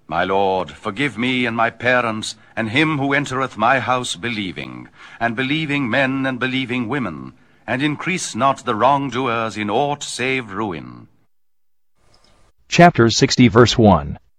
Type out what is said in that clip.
My Lord, forgive me and my parents, and him who entereth my house believing, and believing men and believing women, and increase not the wrongdoers in aught save ruin. Chapter 60, verse 1.